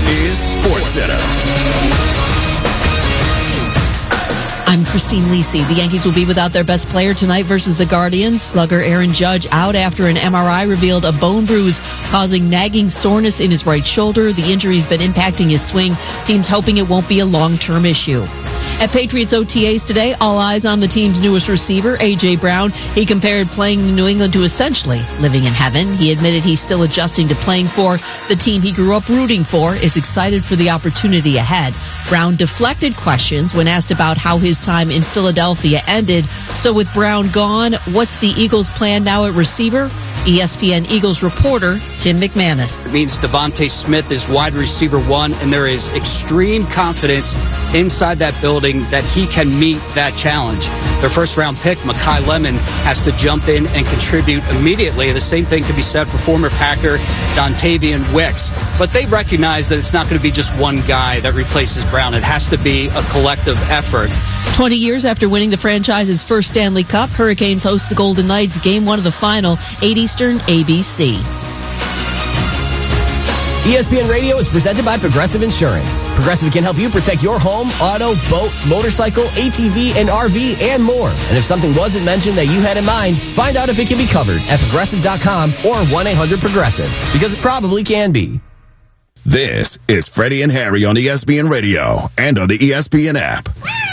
is SportsCenter. I'm Christine Lisi. The Yankees will be without their best player tonight versus the Guardians. Slugger Aaron Judge out after an MRI revealed a bone bruise causing nagging soreness in his right shoulder. The injury has been impacting his swing. Teams hoping it won't be a long-term issue. At Patriots OTAs today, all eyes on the team's newest receiver, A.J. Brown. He compared playing in New England to essentially living in heaven. He admitted he's still adjusting to playing for the team he grew up rooting for, is excited for the opportunity ahead. Brown deflected questions when asked about how his time in Philadelphia ended. So with Brown gone, what's the Eagles' plan now at receiver? ESPN Eagles reporter Tim McManus. It means Devontae Smith is wide receiver one, and there is extreme confidence inside that building that he can meet that challenge. Their first-round pick, Mekhi Lemon, has to jump in and contribute immediately. The same thing can be said for former Packer Dontavian Wicks. But they recognize that it's not going to be just one guy that replaces Brown. It has to be a collective effort. 20 years after winning the franchise's first Stanley Cup, Hurricanes host the Golden Knights Game 1 of the final, 8 Eastern, ABC. ESPN Radio is presented by Progressive Insurance. Progressive can help you protect your home, auto, boat, motorcycle, ATV, and RV, and more. And if something wasn't mentioned that you had in mind, find out if it can be covered at Progressive.com or 1-800-PROGRESSIVE, because it probably can be. This is Freddie and Harry on ESPN Radio and on the ESPN app.